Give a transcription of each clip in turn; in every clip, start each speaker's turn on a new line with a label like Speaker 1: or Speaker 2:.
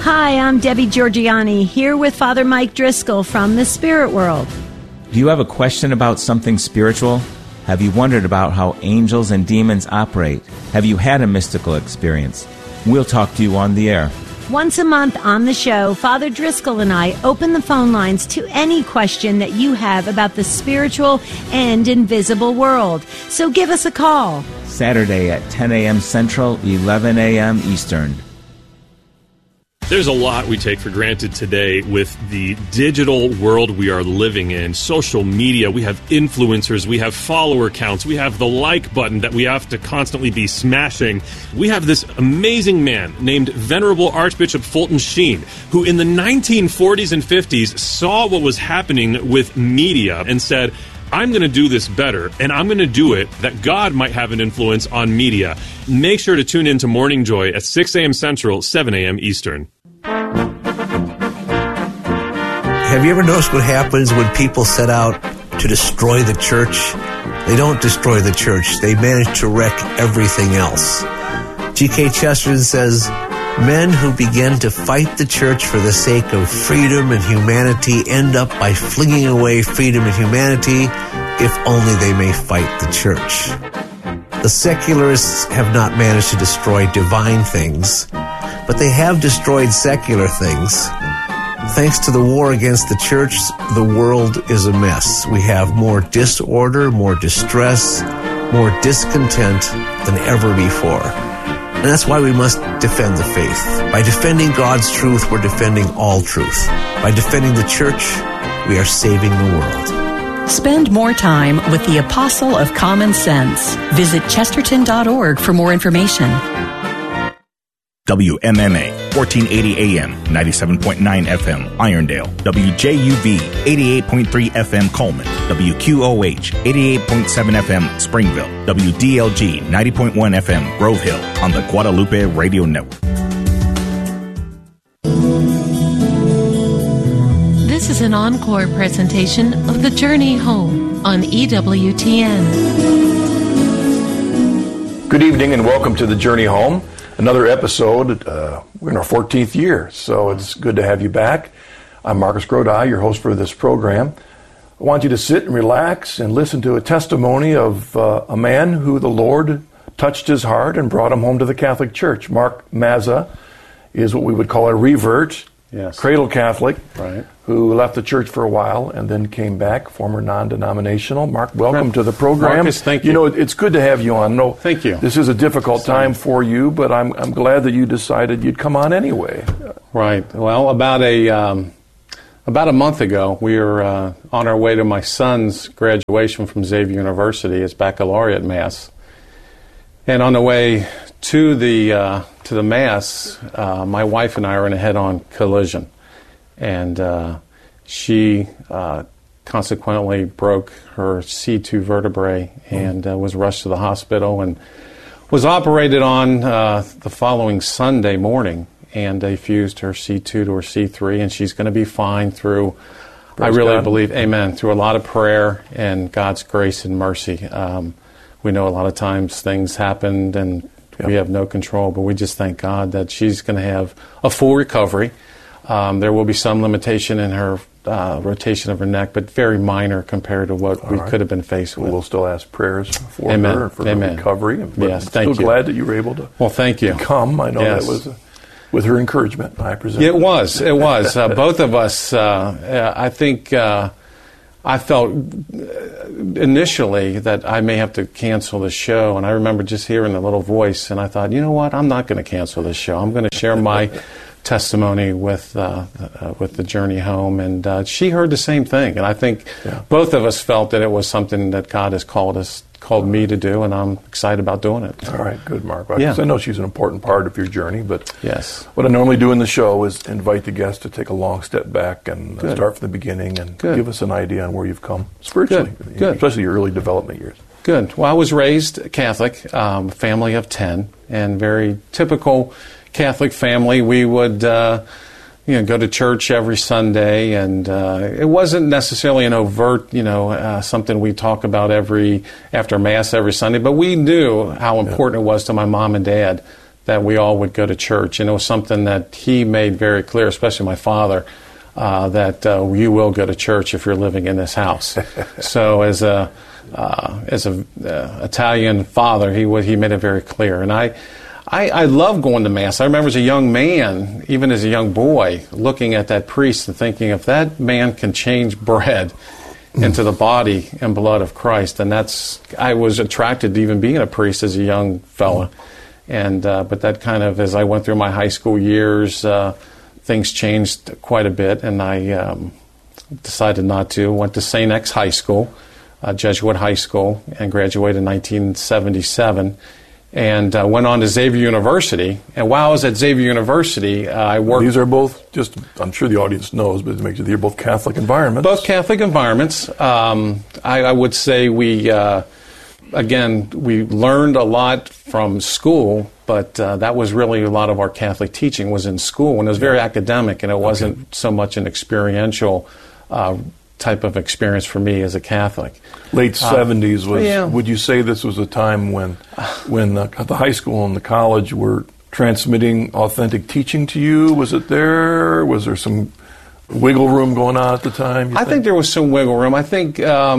Speaker 1: Hi, I'm Debbie Georgiani, here with Father Mike Driscoll from the Spirit World.
Speaker 2: Do you have a question about something spiritual? Have you wondered about how angels and demons operate? Have you had a mystical experience? We'll talk to you on the air.
Speaker 1: Once a month on the show, Father Driscoll and I open the phone lines to any question that you have about the spiritual and invisible world. So give us a call.
Speaker 2: Saturday at 10 a.m. Central, 11 a.m. Eastern.
Speaker 3: There's a lot we take for granted today with the digital world we are living in. Social media, we have influencers, we have follower counts, we have the like button that we have to constantly be smashing. We have this amazing man named Venerable Archbishop Fulton Sheen, who in the 1940s and 50s saw what was happening with media and said, I'm going to do this better, and I'm going to do it that God might have an influence on media. Make sure to tune in to Morning Joy at 6 a.m. Central, 7 a.m. Eastern.
Speaker 4: Have you ever noticed what happens when people set out to destroy the church? They don't destroy the church. They manage to wreck everything else. G.K. Chesterton says, men who begin to fight the church for the sake of freedom and humanity end up by flinging away freedom and humanity if only they may fight the church. The secularists have not managed to destroy divine things, but they have destroyed secular things. Thanks to the war against the church, the world is a mess. We have more disorder, more distress, more discontent than ever before. And that's why we must defend the faith. By defending God's truth, we're defending all truth. By defending the church, we are saving the world.
Speaker 5: Spend more time with the Apostle of Common Sense. Visit Chesterton.org for more information.
Speaker 6: WMMA, 1480 AM, 97.9 FM, Irondale. WJUV, 88.3 FM, Coleman. WQOH, 88.7 FM, Springville. WDLG, 90.1 FM, Grove Hill, on the Guadalupe Radio Network.
Speaker 7: This is an encore presentation of The Journey Home on EWTN.
Speaker 8: Good evening and welcome to The Journey Home. Another episode. We're in our 14th year, so it's good to have you back. I'm Marcus Grodi, your host for this program. I want you to sit and relax and listen to a testimony of a man who the Lord touched his heart and brought him home to the Catholic Church. Mark Mazza is what we would call a revert,
Speaker 9: yes.
Speaker 8: Cradle Catholic,
Speaker 9: right,
Speaker 8: who left the church for a while and then came back, former non-denominational. Mark, welcome to the program.
Speaker 9: Marcus, thank you.
Speaker 8: You know, it's good to have you on. No,
Speaker 9: thank you.
Speaker 8: This is a difficult time for you, but I'm glad that you decided you'd come on anyway.
Speaker 9: Right. Well, about a month ago, we were on our way to my son's graduation from Xavier University, his baccalaureate mass, and on the way to the mass, my wife and I were in a head-on collision. And she consequently broke her C2 vertebrae and was rushed to the hospital and was operated on the following Sunday morning. And they fused her C2 to her C3, and she's going to be fine through, I really believe, amen, through a lot of prayer and God's grace and mercy. We know a lot of times things happened and we have no control, but we just thank God that she's going to have a full recovery. There will be some limitation in her rotation of her neck, but very minor compared to what we could have been faced with.
Speaker 8: We'll still ask prayers for her and for her recovery. But
Speaker 9: yes, thank you.
Speaker 8: Glad that you were able to
Speaker 9: thank you.
Speaker 8: Come. I know that was with her encouragement, I presume.
Speaker 9: It was. Both of us, I think I felt initially that I may have to cancel the show, and I remember just hearing the little voice, and I thought, you know what, I'm not going to cancel this show. I'm going to share my testimony with the journey home, and she heard the same thing, and I think both of us felt that it was something that God has called me to do, and I'm excited about doing it.
Speaker 8: All right, good, Mark. I know she's an important part of your journey, but what I normally do in the show is invite the guest to take a long step back and start from the beginning and give us an idea on where you've come spiritually, especially your early development years.
Speaker 9: Good. Well, I was raised Catholic, family of 10, and very typical Catholic family. We would go to church every Sunday, and it wasn't necessarily an overt, something we talk about after Mass every Sunday, but we knew how important it was to my mom and dad that we all would go to church. And it was something that he made very clear, especially my father, that you will go to church if you're living in this house. So as a Italian father, he made it very clear. And I love going to Mass. I remember as a young man, even as a young boy, looking at that priest and thinking, if that man can change bread into the body and blood of Christ, and I was attracted to even being a priest as a young fella. And but that kind of, as I went through my high school years, things changed quite a bit, and I decided not to. Went to St. X High School, Jesuit high school, and graduated in 1977. And went on to Xavier University. And while I was at Xavier University, I worked...
Speaker 8: These are both, just, I'm sure the audience knows, but to make sure they're both Catholic environments.
Speaker 9: Both Catholic environments. I would say we learned a lot from school, but that was really a lot of our Catholic teaching was in school, and it was very academic, and it wasn't so much an experiential type of experience for me as a Catholic.
Speaker 8: Late 70s was, would you say this was a time when the high school and the college were transmitting authentic teaching to you? Was it there? Was there some wiggle room going on at the time?
Speaker 9: I think there was some wiggle room. I think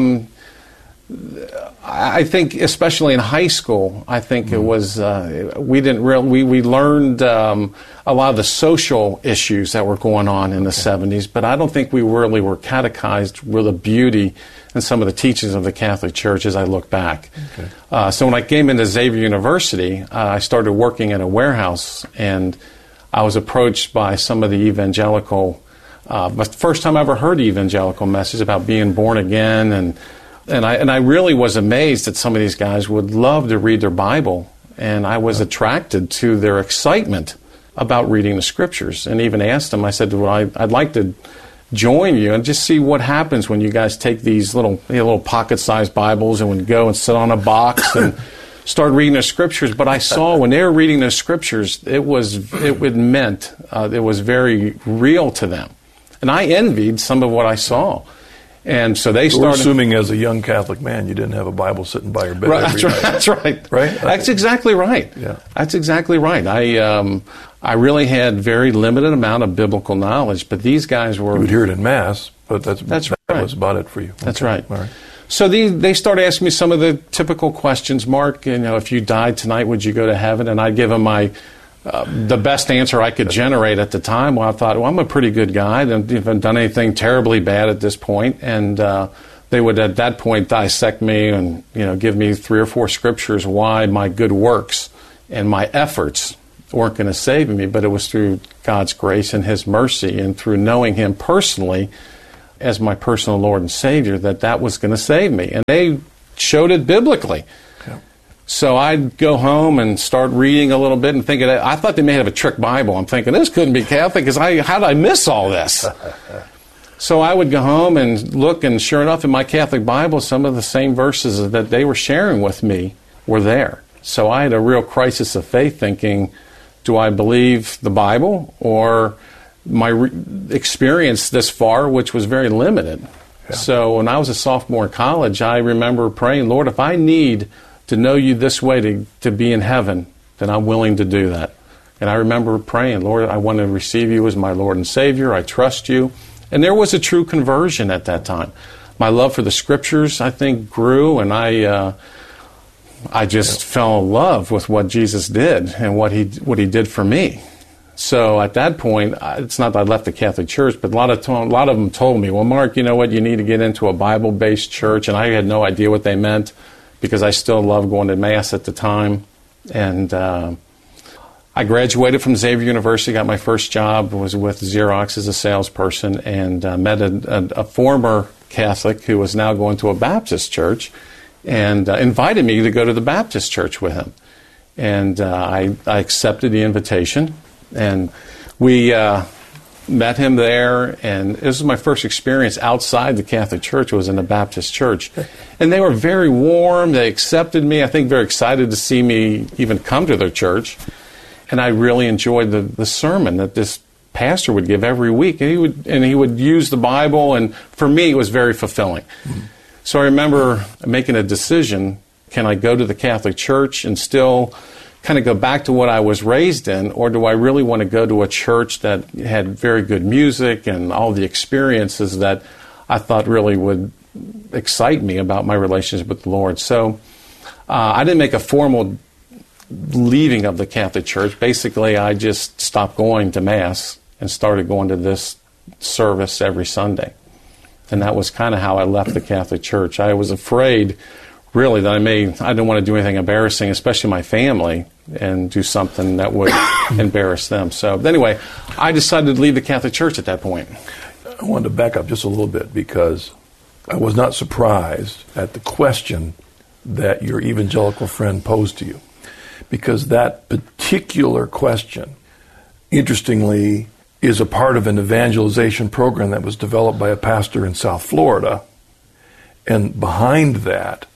Speaker 9: especially in high school, I think it was, we learned a lot of the social issues that were going on in the 70s, but I don't think we really were catechized with the beauty and some of the teachings of the Catholic Church as I look back. Okay. So when I came into Xavier University, I started working in a warehouse, and I was approached by some of the evangelical, the first time I ever heard the evangelical message about being born again, and I really was amazed that some of these guys would love to read their Bible, and I was attracted to their excitement about reading the Scriptures, and even asked them, I said, well, I'd like to join you and just see what happens when you guys take these little pocket-sized Bibles and would go and sit on a box and start reading the Scriptures. But I saw when they were reading the Scriptures, it meant it was very real to them. And I envied some of what I saw. And so they started...
Speaker 8: We're assuming as a young Catholic man, you didn't have a Bible sitting by your bed every night.
Speaker 9: That's right.
Speaker 8: Right?
Speaker 9: That's exactly right. Yeah. That's exactly right. I really had very limited amount of biblical knowledge, but these guys were...
Speaker 8: You would hear it in Mass, but that
Speaker 9: right.
Speaker 8: was about it for you.
Speaker 9: That's
Speaker 8: okay.
Speaker 9: right.
Speaker 8: All right.
Speaker 9: So they started asking me some of the typical questions. Mark, if you died tonight, would you go to heaven? And I'd give them the best answer I could generate at the time. Well, I thought, I'm a pretty good guy. I haven't done anything terribly bad at this point. And they would, at that point, dissect me and give me 3 or 4 scriptures why my good works and my efforts weren't going to save me, but it was through God's grace and His mercy and through knowing Him personally as my personal Lord and Savior that was going to save me. And they showed it biblically. So I'd go home and start reading a little bit and thinking, I thought they may have a trick Bible. I'm thinking, this couldn't be Catholic, because how did I miss all this? So I would go home and look, and sure enough, in my Catholic Bible, some of the same verses that they were sharing with me were there. So I had a real crisis of faith, thinking, do I believe the Bible or my experience this far, which was very limited? Yeah. So when I was a sophomore in college, I remember praying, Lord, if I need to know you this way to be in heaven, then I'm willing to do that. And I remember praying, Lord, I want to receive you as my Lord and Savior. I trust you. And there was a true conversion at that time. My love for the Scriptures, I think, grew, and I just fell in love with what Jesus did and what he did for me. So at that point, it's not that I left the Catholic Church, but a lot of them told me, well, Mark, you know what, you need to get into a Bible-based church. And I had no idea what they meant, because I still loved going to Mass at the time. And I graduated from Xavier University, got my first job, was with Xerox as a salesperson, and met a former Catholic who was now going to a Baptist church, and invited me to go to the Baptist church with him. And I accepted the invitation, and we met him there, and this was my first experience outside the Catholic Church. Was in the Baptist church. And they were very warm. They accepted me, I think very excited to see me even come to their church. And I really enjoyed the sermon that this pastor would give every week. And he would use the Bible, and for me it was very fulfilling. Mm-hmm. So I remember making a decision, can I go to the Catholic Church and still kind of go back to what I was raised in, or do I really want to go to a church that had very good music and all the experiences that I thought really would excite me about my relationship with the Lord? So I didn't make a formal leaving of the Catholic Church. Basically, I just stopped going to Mass and started going to this service every Sunday. And that was kind of how I left the Catholic Church. I was afraid, really, that I didn't want to do anything embarrassing, especially my family, and do something that would embarrass them. So anyway, I decided to leave the Catholic Church at that point.
Speaker 8: I wanted to back up just a little bit because I was not surprised at the question that your evangelical friend posed to you. Because that particular question, interestingly, is a part of an evangelization program that was developed by a pastor in South Florida. And behind that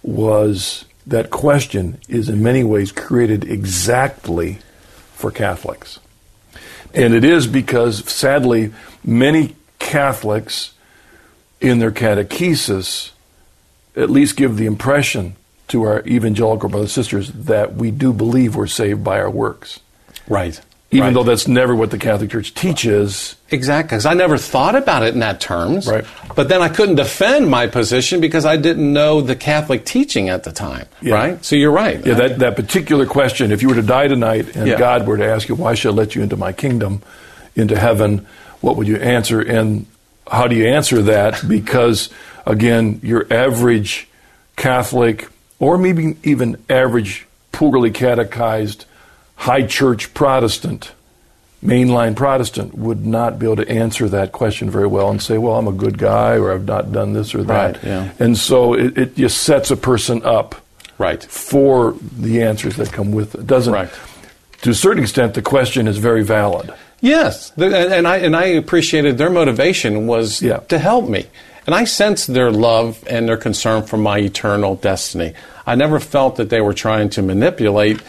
Speaker 8: was that question is in many ways created exactly for Catholics. And it is because, sadly, many Catholics in their catechesis at least give the impression to our evangelical brothers and sisters that we do believe we're saved by our works.
Speaker 9: Right.
Speaker 8: Even though that's never what the Catholic Church teaches.
Speaker 9: Exactly, because I never thought about it in that terms.
Speaker 8: Right.
Speaker 9: But then I couldn't defend my position because I didn't know the Catholic teaching at the time.
Speaker 8: Yeah.
Speaker 9: Right? So you're right.
Speaker 8: Yeah, that particular question, if you were to die tonight and God were to ask you, why should I let you into my kingdom, into heaven, what would you answer? And how do you answer that? Because, again, your average Catholic, or maybe even average, poorly catechized, high church Protestant, mainline Protestant, would not be able to answer that question very well and say, well, I'm a good guy, or I've not done this or that.
Speaker 9: Right, yeah.
Speaker 8: And so it just sets a person up
Speaker 9: right.
Speaker 8: for the answers that come with it. Doesn't,
Speaker 9: right.
Speaker 8: To a certain extent, the question is very valid.
Speaker 9: Yes, and I appreciated their motivation was to help me. And I sensed their love and their concern for my eternal destiny. I never felt that they were trying to manipulate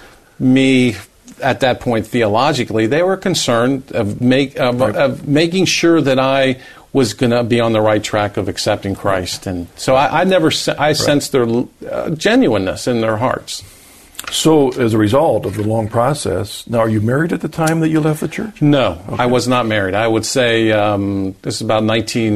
Speaker 9: me at that point theologically. They were concerned of making sure that I was going to be on the right track of accepting Christ. And so I sensed their genuineness in their hearts.
Speaker 8: So, as a result of the long process, now, are you married at the time that you left the church?
Speaker 9: No, okay. I was not married. I would say this is about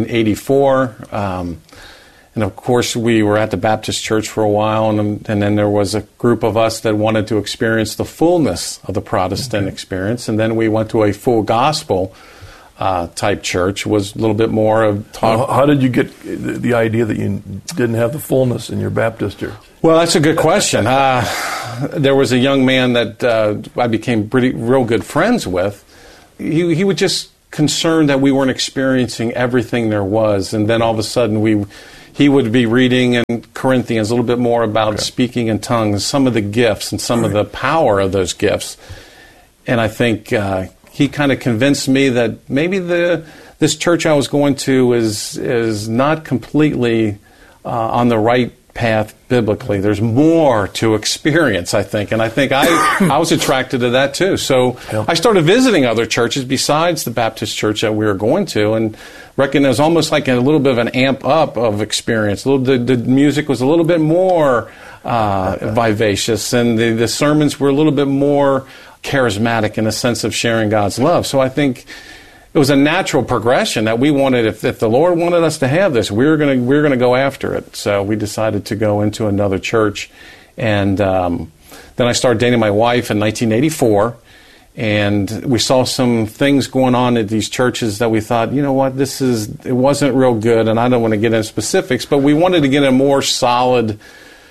Speaker 9: 1984. And, of course, we were at the Baptist church for a while, and then there was a group of us that wanted to experience the fullness of the Protestant experience. And then we went to a full gospel type church. Was a little bit more of talk.
Speaker 8: How did you get the idea that you didn't have the fullness in your Baptist church?
Speaker 9: Well, that's a good question. There was a young man that I became real good friends with. He was just concerned that we weren't experiencing everything there was, and then all of a sudden he would be reading in Corinthians a little bit more about speaking in tongues, some of the gifts and some of the power of those gifts. And I think he kind of convinced me that maybe this church I was going to is not completely on the right path biblically. There's more to experience, I think. And I think I was attracted to that too. So I started visiting other churches besides the Baptist church that we were going to, and reckoned it was almost like a little bit of an amp up of experience. The music was a little bit more vivacious, and the sermons were a little bit more charismatic in the sense of sharing God's love. So I think it was a natural progression that we wanted. If the Lord wanted us to have this, we were going to go after it. So we decided to go into another church, and then I started dating my wife in 1984, and we saw some things going on at these churches that we thought, you know what, it wasn't real good, and I don't want to get into specifics, but we wanted to get a more solid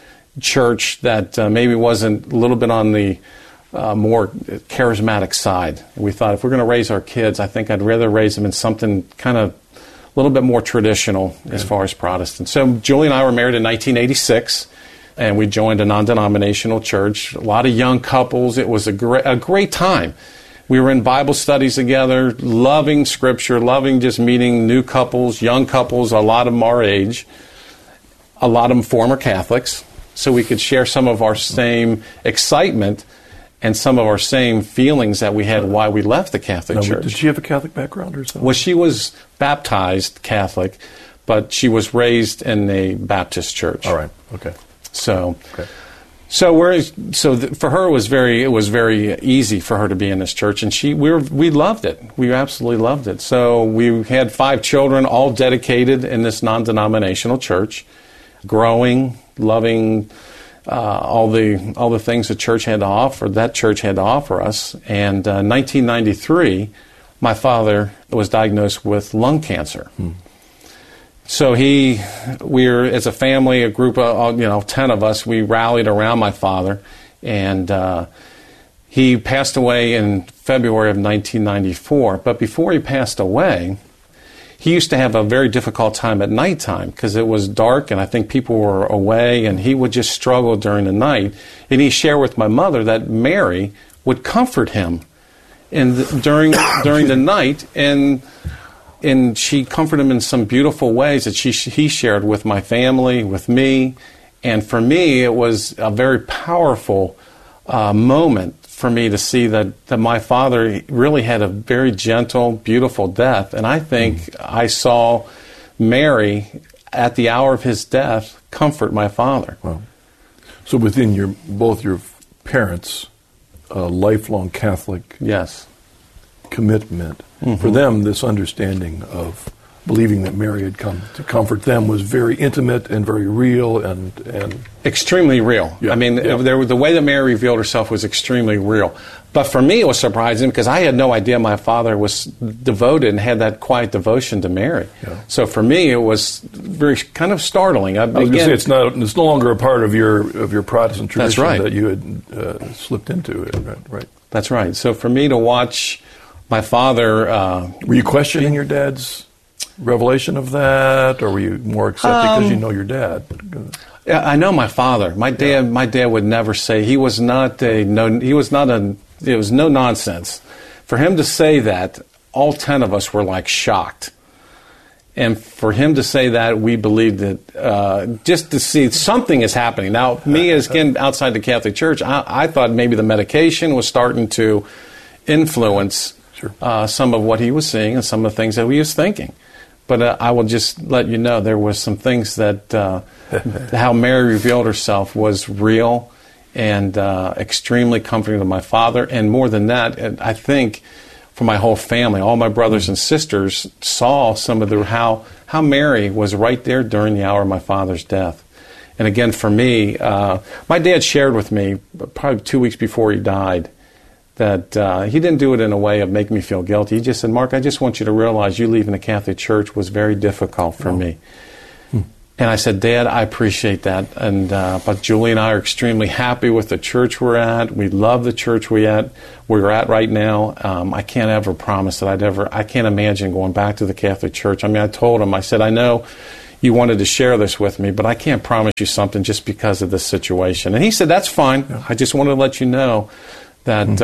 Speaker 9: church that maybe wasn't a little bit on the more charismatic side. We thought if we're going to raise our kids, I think I'd rather raise them in something kind of a little bit more traditional as far as Protestant. So Julie and I were married in 1986, and we joined a non-denominational church. A lot of young couples. It was a great time. We were in Bible studies together, loving Scripture, loving just meeting new couples, young couples, a lot of them our age, a lot of them former Catholics, so we could share some of our same excitement and some of our same feelings that we had why we left the Catholic Church.
Speaker 8: Did she have a Catholic background or something?
Speaker 9: Well, she was baptized Catholic, but she was raised in a Baptist church.
Speaker 8: All right, okay.
Speaker 9: So, For her, it was very easy for her to be in this church, and we loved it. We absolutely loved it. So we had 5 children, all dedicated in this non-denominational church, growing, loving all the things the church had to offer. That church had to offer us. And 1993, my father was diagnosed with lung cancer. So we're as a family, a group of 10 of us, we rallied around my father, and he passed away in February of 1994. But before he passed away, he used to have a very difficult time at nighttime because it was dark, and I think people were away, and he would just struggle during the night. And he shared with my mother that Mary would comfort him during the night, and she comforted him in some beautiful ways that he shared with my family, with me. And for me, it was a very powerful moment for me to see that my father really had a very gentle, beautiful death. And I think I saw Mary, at the hour of his death, comfort my father.
Speaker 8: Wow. So within both your parents, lifelong Catholic commitment, for them, this understanding of believing that Mary had come to comfort them was very intimate and very real and
Speaker 9: extremely real.
Speaker 8: Yeah,
Speaker 9: I mean, the way that Mary revealed herself was extremely real. But for me, it was surprising because I had no idea my father was devoted and had that quiet devotion to Mary. Yeah. So for me, it was very kind of startling.
Speaker 8: I was going to say it's no longer a part of your Protestant tradition.
Speaker 9: That's right.
Speaker 8: That you had slipped into it. Right.
Speaker 9: That's right. So for me to watch my father,
Speaker 8: were you questioning your dad's revelation of that, or were you more accepting because you know your dad?
Speaker 9: Yeah, I know my father. My dad would never say it was no nonsense. For him to say that, all 10 of us were like shocked. And for him to say that, we believed that just to see something is happening. Now, me as again outside the Catholic Church, I thought maybe the medication was starting to influence some of what he was seeing and some of the things that he was thinking. But I will just let you know there was some things that how Mary revealed herself was real and extremely comforting to my father. And more than that, I think for my whole family, all my brothers and sisters saw some of how Mary was right there during the hour of my father's death. And again, for me, my dad shared with me probably 2 weeks before he died that he didn't do it in a way of making me feel guilty. He just said, Mark, I just want you to realize you leaving the Catholic Church was very difficult for me. And I said, Dad, I appreciate that. And but Julie and I are extremely happy with the church we're at. We love the church we're at right now. I can't ever promise that I can't imagine going back to the Catholic Church. I mean, I told him, I said, I know you wanted to share this with me, but I can't promise you something just because of this situation. And he said, that's fine. I just wanted to let you know that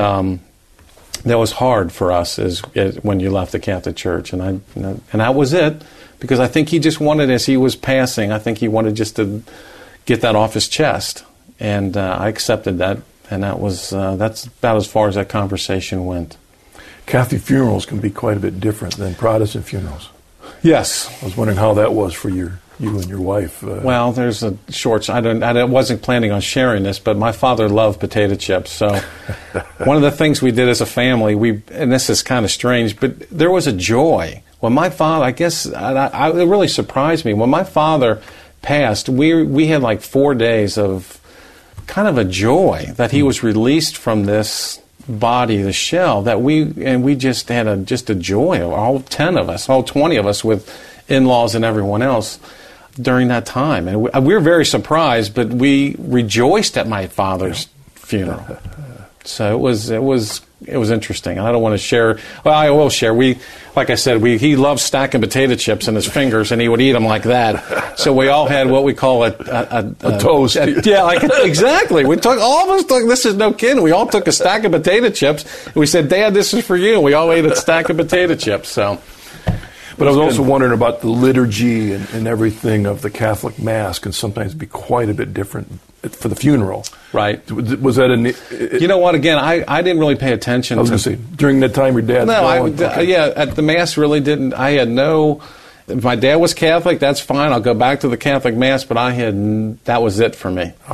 Speaker 9: that was hard for us when you left the Catholic Church, and that was it, because I think he just wanted, as he was passing, I think he wanted just to get that off his chest, and I accepted that, and that's about as far as that conversation went.
Speaker 8: Catholic funerals can be quite a bit different than Protestant funerals.
Speaker 9: Yes,
Speaker 8: I was wondering how that was for you and your wife.
Speaker 9: Well, there's a short. I wasn't planning on sharing this, but my father loved potato chips. So one of the things we did as a family, and this is kind of strange, but there was a joy when my father. I guess it really surprised me when my father passed. We had like 4 days of kind of a joy that he was released from this body, the shell. That we just had a joy. All 10 of us, all 20 of us, with in-laws and everyone else during that time. And we were very surprised, but we rejoiced at my father's funeral. So it was interesting. And I don't want to share. Well, I will share. Like I said, he loved stacking potato chips in his fingers, and he would eat them like that. So we all had what we call a
Speaker 8: toast.
Speaker 9: Exactly. We took all of us. This is no kidding. We all took a stack of potato chips, and we said, "Dad, this is for you." And we all ate a stack of potato chips. So.
Speaker 8: But I was also wondering about the liturgy and everything of the Catholic Mass can sometimes be quite a bit different for the funeral.
Speaker 9: Right.
Speaker 8: Was that
Speaker 9: you know what, again, I didn't really pay attention.
Speaker 8: I was going to say, during that time your dad...
Speaker 9: No, at the Mass really didn't... I had no... If my dad was Catholic, that's fine. I'll go back to the Catholic Mass, but that was it for me.
Speaker 8: All right.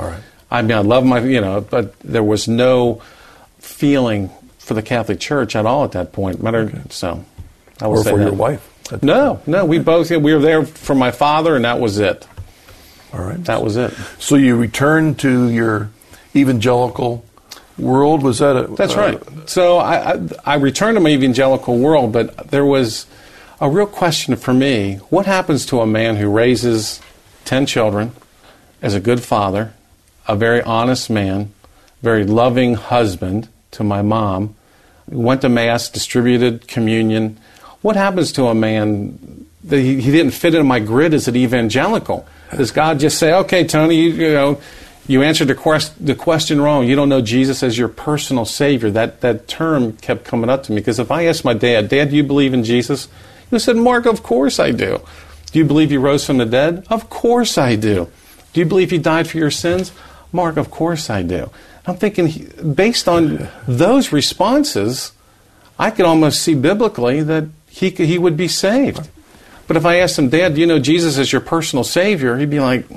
Speaker 9: I mean, I love but there was no feeling for the Catholic Church at all at that point. So, I would say
Speaker 8: for
Speaker 9: that.
Speaker 8: your wife?
Speaker 9: No, we both, we were there for my father, and that was it.
Speaker 8: All right.
Speaker 9: That was it.
Speaker 8: So you returned to your evangelical world? Was that
Speaker 9: That's right. So I returned to my evangelical world, but there was a real question for me. What happens to a man who raises 10 children as a good father, a very honest man, very loving husband to my mom, went to Mass, distributed communion? What happens to a man that he didn't fit into my grid as an evangelical? Does God just say, okay, Tony, you answered the question wrong. You don't know Jesus as your personal Savior. That term kept coming up to me, because if I asked my dad, do you believe in Jesus? He said, Mark, of course I do. Do you believe he rose from the dead? Of course I do. Do you believe he died for your sins? Mark, of course I do. I'm thinking, based on those responses, I could almost see biblically that he would be saved. But if I asked him, Dad, do you know Jesus as your personal Savior? He'd be like,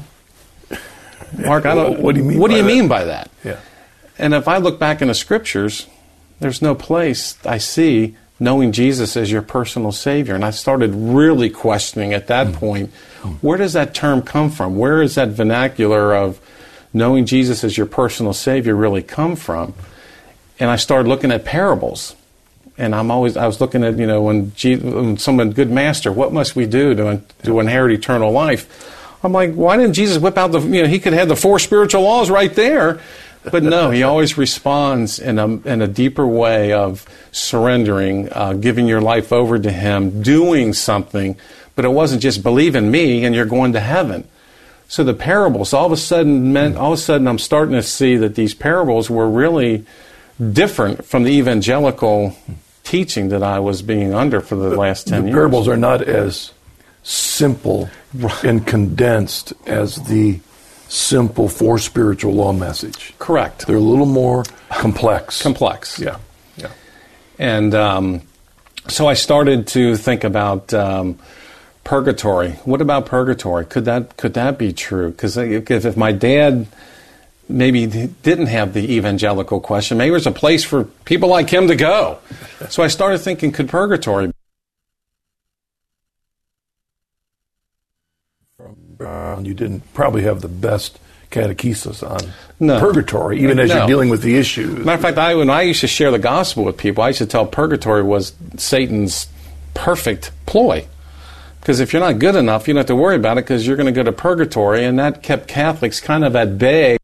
Speaker 9: Mark, I don't.
Speaker 8: What do you mean?
Speaker 9: What do you mean by that?
Speaker 8: Yeah.
Speaker 9: And if I look back in the Scriptures, there's no place I see knowing Jesus as your personal Savior. And I started really questioning at that point, where does that term come from? Where is that vernacular of knowing Jesus as your personal Savior really come from? And I started looking at parables. And I was looking at, when someone, good master, what must we do to inherit eternal life? I'm like, why didn't Jesus whip out he could have the 4 spiritual laws right there. But no, he always responds in a deeper way of surrendering, giving your life over to him, doing something. But it wasn't just believe in me and you're going to heaven. So the parables all of a sudden I'm starting to see that these parables were really different from the evangelical teaching that I was being under for the last 10 years.
Speaker 8: The parables are not as simple and condensed as the simple 4 spiritual law message.
Speaker 9: Correct.
Speaker 8: They're a little more complex.
Speaker 9: Yeah.
Speaker 8: Yeah.
Speaker 9: And so I started to think about purgatory. What about purgatory? Could that be true? Because if my dad maybe didn't have the evangelical question, maybe there's a place for people like him to go. So I started thinking, could purgatory be?
Speaker 8: You didn't probably have the best catechesis on
Speaker 9: No.
Speaker 8: purgatory, even as you're dealing with the issue.
Speaker 9: Matter of fact, when I used to share the gospel with people, I used to tell purgatory was Satan's perfect ploy. Because if you're not good enough, you don't have to worry about it, because you're going to go to purgatory, and that kept Catholics kind of at bay.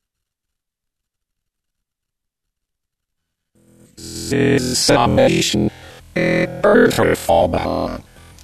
Speaker 9: Salvation, purgatory fall back on.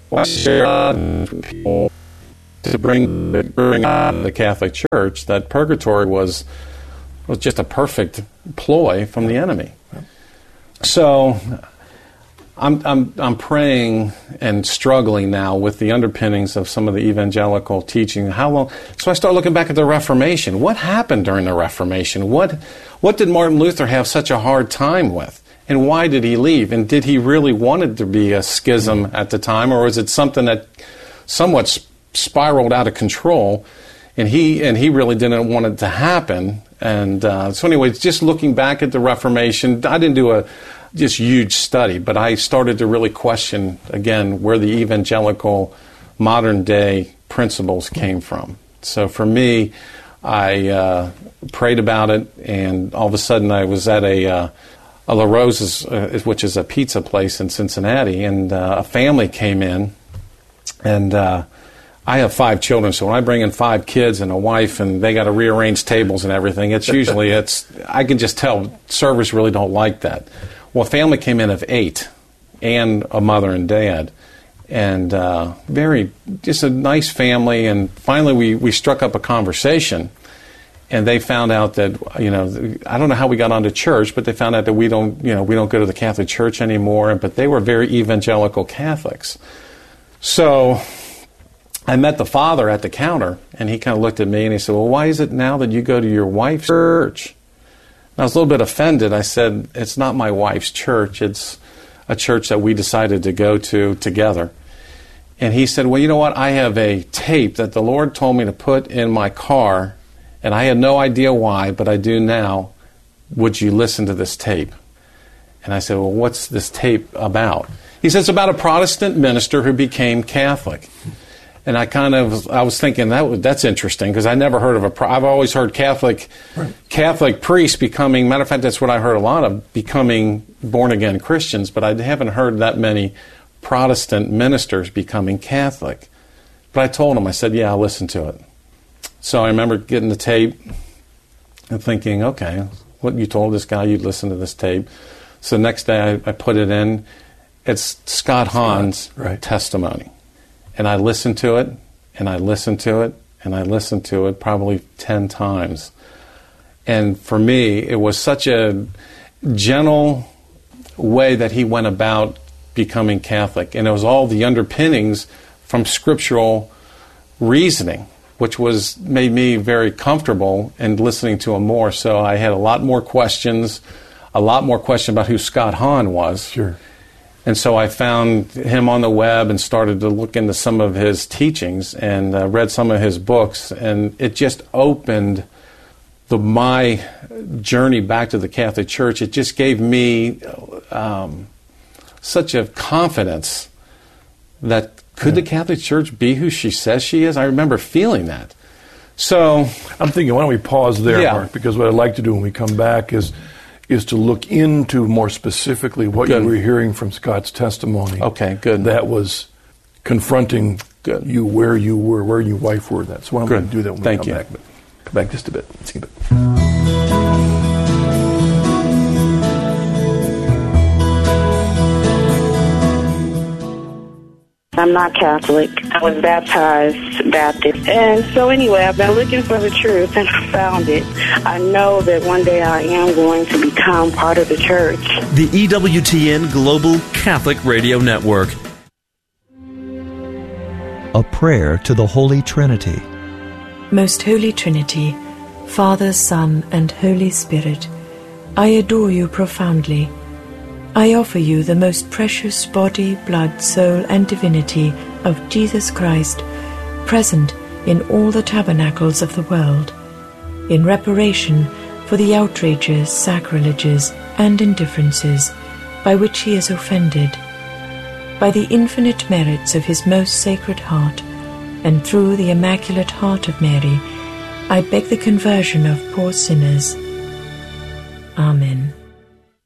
Speaker 9: People to bring the Catholic Church that purgatory was just a perfect ploy from the enemy. So I'm praying and struggling now with the underpinnings of some of the evangelical teaching. How long? So I start looking back at the Reformation. What happened during the Reformation? What did Martin Luther have such a hard time with? And why did he leave? And did he really want it to be a schism at the time, or was it something that somewhat spiraled out of control, and he really didn't want it to happen? And so anyways, just looking back at the Reformation, I didn't do a just huge study, but I started to really question, again, where the evangelical modern day principles came from. So for me, I prayed about it, and all of a sudden I was at a La Rosa's, which is a pizza place in Cincinnati, and a family came in, and I have 5 children, so when I bring in 5 kids and a wife, and they got to rearrange tables and everything, I can just tell servers really don't like that. Well, a family came in of 8, and a mother and dad, and just a nice family, and finally we struck up a conversation. And they found out that, I don't know how we got onto church, but they found out that we don't go to the Catholic Church anymore. But they were very evangelical Catholics. So I met the father at the counter, and he kind of looked at me and he said, well, why is it now that you go to your wife's church? And I was a little bit offended. I said, it's not my wife's church. It's a church that we decided to go to together. And he said, well, you know what? I have a tape that the Lord told me to put in my car and I had no idea why, but I do now. Would you listen to this tape? And I said, well, what's this tape about? He says, about a Protestant minister who became Catholic. And I was thinking that's interesting, because I never heard of I've always heard Catholic priests becoming, matter of fact, that's what I heard a lot of, becoming born-again Christians, but I haven't heard that many Protestant ministers becoming Catholic. But I told him, I said, yeah, I'll listen to it. So I remember getting the tape and thinking, okay, what you told this guy you'd listen to this tape. So the next day I put it in. It's Scott Hahn's testimony. And I listened to it, and I listened to it, and I listened to it probably 10 times. And for me, it was such a gentle way that he went about becoming Catholic. And it was all the underpinnings from scriptural reasoning, which made me very comfortable in listening to him more. So I had a lot more questions about who Scott Hahn was.
Speaker 8: Sure.
Speaker 9: And so I found him on the web and started to look into some of his teachings and read some of his books. And it just opened my journey back to the Catholic Church. It just gave me such a confidence that could the Catholic Church be who she says she is? I remember feeling that. So
Speaker 8: I'm thinking, why don't we pause there, Mark? Because what I'd like to do when we come back is to look into more specifically what you were hearing from Scott's testimony.
Speaker 9: Okay, good.
Speaker 8: That was confronting you where you were, where your wife were. That's why I'm going to do that when we come back. But come back just a bit. Let's see a bit.
Speaker 10: I'm not Catholic. I was baptized Baptist. And so anyway, I've been looking for the truth and I found it. I know that one day I am going to become part of the church.
Speaker 11: The EWTN Global Catholic Radio Network.
Speaker 12: A prayer to the Holy Trinity.
Speaker 13: Most Holy Trinity, Father, Son, and Holy Spirit, I adore you profoundly. I offer you the most precious body, blood, soul, and divinity of Jesus Christ, present in all the tabernacles of the world, in reparation for the outrages, sacrileges, and indifferences by which he is offended. By the infinite merits of his most sacred heart, and through the Immaculate Heart of Mary, I beg the conversion of poor sinners. Amen.